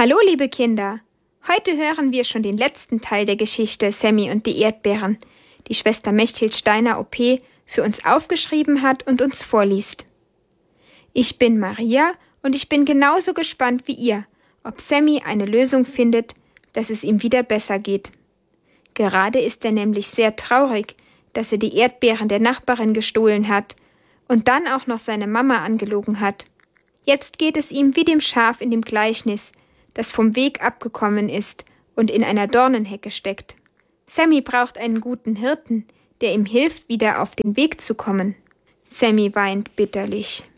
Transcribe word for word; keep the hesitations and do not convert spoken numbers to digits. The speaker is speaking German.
Hallo liebe Kinder! Heute hören wir schon den letzten Teil der Geschichte Sammy und die Erdbeeren, die Schwester Mechthild Steiner O P für uns aufgeschrieben hat und uns vorliest. Ich bin Maria und ich bin genauso gespannt wie ihr, ob Sammy eine Lösung findet, dass es ihm wieder besser geht. Gerade ist er nämlich sehr traurig, dass er die Erdbeeren der Nachbarin gestohlen hat und dann auch noch seine Mama angelogen hat. Jetzt geht es ihm wie dem Schaf in dem Gleichnis, das vom Weg abgekommen ist und in einer Dornenhecke steckt. Sammy braucht einen guten Hirten, der ihm hilft, wieder auf den Weg zu kommen. Sammy weint bitterlich.